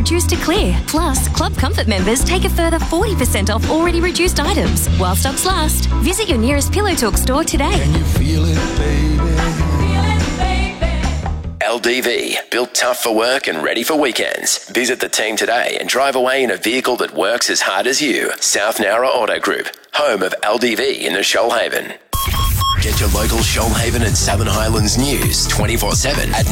reduced to clear. Plus, Club Comfort members take a further 40% off already reduced items. While stocks last, visit your nearest Pillow Talk store today. Can you feel it, baby? LDV, built tough for work and ready for weekends. Visit the team today and drive away in a vehicle that works as hard as you. South Nowra Auto Group, home of LDV in the Shoalhaven. Get your local Shoalhaven and Southern Highlands news 24/7 at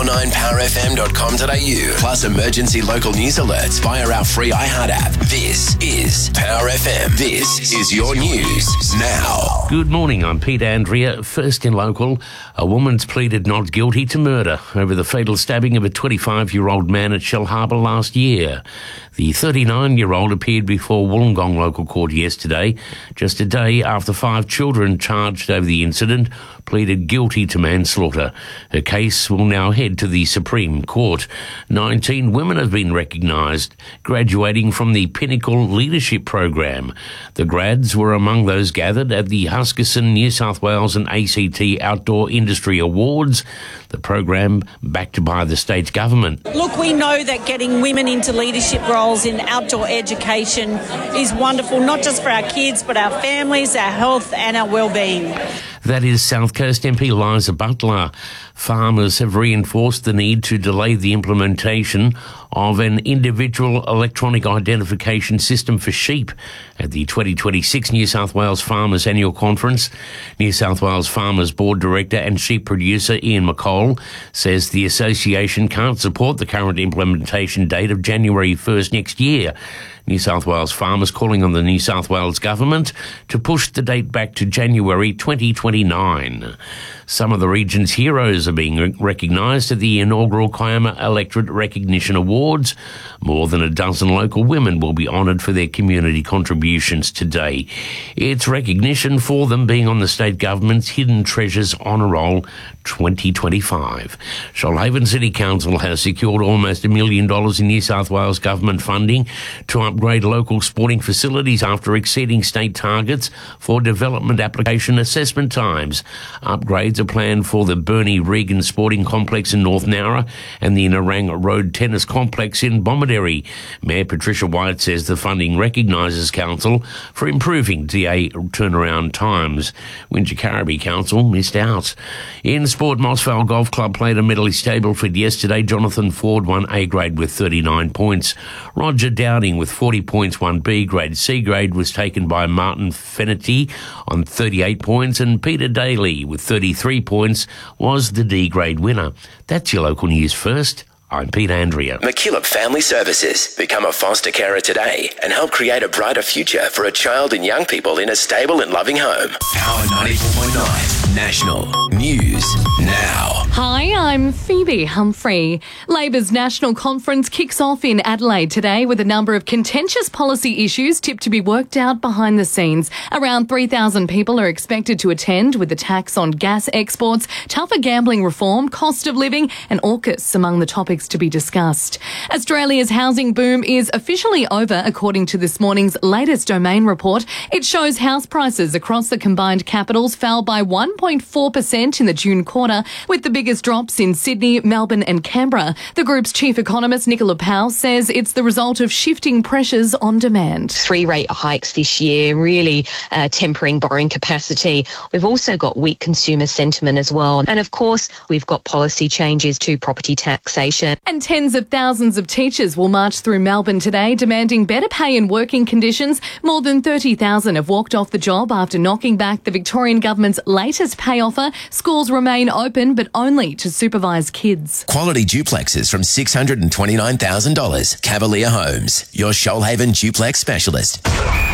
949powerfm.com.au. Plus emergency local news alerts via our free iHeart app. This is Power FM. This is your news now. Good morning, I'm Pete Andrea. First in local, a woman's pleaded not guilty to murder over the fatal stabbing of a 25-year-old man at Shellharbour last year. The 39-year-old appeared before Wollongong local court yesterday, just a day after 5 children charged over the incident pleaded guilty to manslaughter. Her case will now head to the Supreme Court. 19 women have been recognised, graduating from the Pinnacle Leadership Program. The grads were among those gathered at the Huskisson, New South Wales and ACT Outdoor Industry Awards, the program backed by the state government. Look, we know that getting women into leadership roles in outdoor education is wonderful, not just for our kids, but our families, our health and our well-being. That is South Coast MP Liza Butler. Farmers have reinforced the need to delay the implementation of an individual electronic identification system for sheep at the 2026 New South Wales Farmers Annual Conference. New South Wales Farmers Board Director and sheep producer Ian McColl says the association can't support the current implementation date of January 1st next year. New South Wales farmers calling on the New South Wales government to push the date back to January 2029. Some of the region's heroes are being recognised at the inaugural Kiama Electorate Recognition Awards. More than a dozen local women will be honoured for their community contributions today. It's recognition for them being on the state government's Hidden Treasures Honour Roll 2025. Shoalhaven City Council has secured almost $1 million in New South Wales government funding to upgrade local sporting facilities after exceeding state targets for development application assessment times. Upgrades are planned for the Bernie Regan Sporting Complex in North Nowra and the Narang Road Tennis Complex in Bomaderry. Mayor Patricia White says the funding recognises council for improving DA turnaround times. Wingecarribee Council missed out. In sport, Mossvale Golf Club played a medalist Stableford yesterday. Jonathan Ford won A grade with 39 points. Roger Dowding with 40 points won B grade. C grade was taken by Martin Fennerty on 38 points, and Peter Daly with 33 points was the D grade winner. That's your local news first. I'm Pete Andrea. McKillop Family Services. Become a foster carer today and help create a brighter future for a child and young people in a stable and loving home. Power 94.9 National News Now. Hi, I'm Phoebe Humphrey. Labor's National Conference kicks off in Adelaide today with a number of contentious policy issues tipped to be worked out behind the scenes. Around 3,000 people are expected to attend, with the tax on gas exports, tougher gambling reform, cost of living and AUKUS among the topics to be discussed. Australia's housing boom is officially over, according to this morning's latest Domain report. It shows house prices across the combined capitals fell by 1.4% in the June quarter, with the biggest drops in Sydney, Melbourne and Canberra. The group's chief economist, Nicola Powell, says it's the result of shifting pressures on demand. 3 rate hikes this year, really tempering borrowing capacity. We've also got weak consumer sentiment as well. And of course, we've got policy changes to property taxation. And tens of thousands of teachers will march through Melbourne today demanding better pay and working conditions. More than 30,000 have walked off the job after knocking back the Victorian government's latest pay offer. Schools remain open, but only to supervise kids. Quality duplexes from $629,000. Cavalier Homes, your Shoalhaven duplex specialist.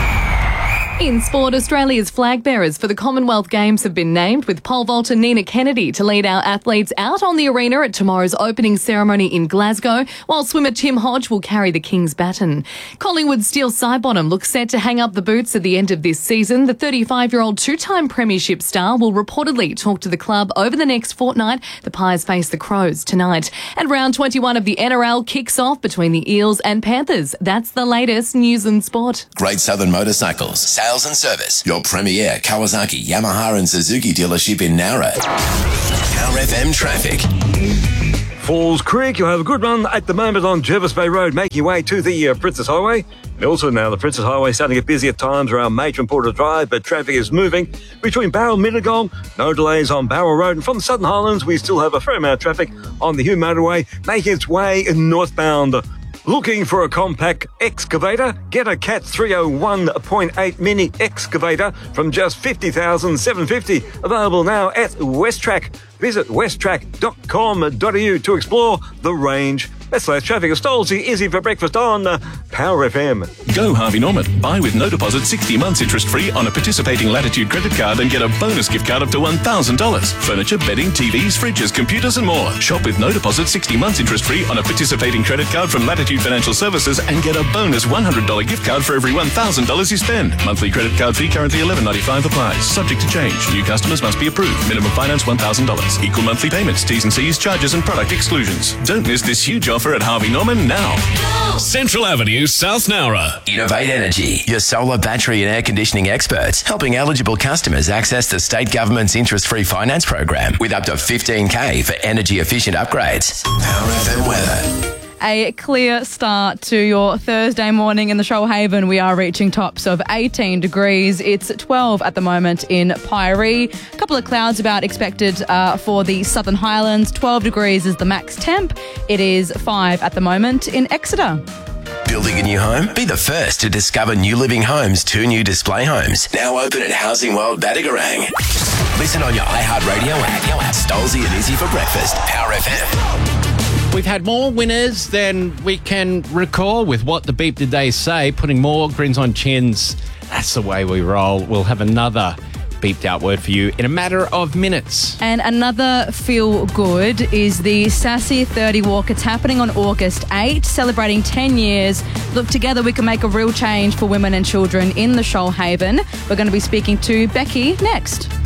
In sport, Australia's flag bearers for the Commonwealth Games have been named, with pole vaulter Nina Kennedy to lead our athletes out on the arena at tomorrow's opening ceremony in Glasgow, while swimmer Tim Hodge will carry the King's baton. Collingwood's Steele Sidebottom looks set to hang up the boots at the end of this season. The 35-year-old two-time premiership star will reportedly talk to the club over the next fortnight. The Pies face the Crows tonight. And round 21 of the NRL kicks off between the Eels and Panthers. That's the latest news and sport. Great Southern Motorcycles, sales and service. Your premier Kawasaki, Yamaha and Suzuki dealership in Nowra. Power FM traffic. Falls Creek. You'll have a good run at the moment on Jervis Bay Road, making your way to the Princess Highway. And also now the Princess Highway starting to get busy at times around Matron Porter Drive, but traffic is moving between Barrel and Mittagong. No delays on Barrel Road. And from the Southern Highlands, we still have a fair amount of traffic on the Hume Motorway, making its way northbound. Looking for a compact excavator? Get a Cat 301.8 mini excavator from just $50,750. Available now at Westtrack. Visit westtrack.com.au to explore the range. That's less traffic. Stolzy, Izzy for breakfast on Power FM. Go Harvey Norman. Buy with no deposit 60 months interest-free on a participating Latitude credit card and get a bonus gift card up to $1,000. Furniture, bedding, TVs, fridges, computers and more. Shop with no deposit 60 months interest-free on a participating credit card from Latitude Financial Services and get a bonus $100 gift card for every $1,000 you spend. Monthly credit card fee currently $11.95 applies. Subject to change. New customers must be approved. Minimum finance $1,000. Equal monthly payments, T's and C's, charges and product exclusions. Don't miss this huge offer at Harvey Norman now. Central Avenue, South Nowra. Innovate Energy, your solar, battery and air conditioning experts, helping eligible customers access the state government's interest-free finance program with up to $15,000 for energy-efficient upgrades. Power FM weather. A clear start to your Thursday morning in the Shoalhaven. We are reaching tops of 18 degrees. It's 12 at the moment in Pyrie. A couple of clouds about expected for the Southern Highlands. 12 degrees is the max temp. It is 5 at the moment in Exeter. Building a new home? Be the first to discover New Living Homes' 2 new display homes. Now open at Housing World Badagarang. Listen on your iHeartRadio app. Stolzy and Izzy for breakfast. Power FM. We've had more winners than we can recall with What the Beep Did They Say, putting more grins on chins. That's the way we roll. We'll have another beeped out word for you in a matter of minutes. And another feel good is the Sassy 30 Walk. It's happening on August 8, celebrating 10 years. Look, together we can make a real change for women and children in the Shoalhaven. We're going to be speaking to Becky next.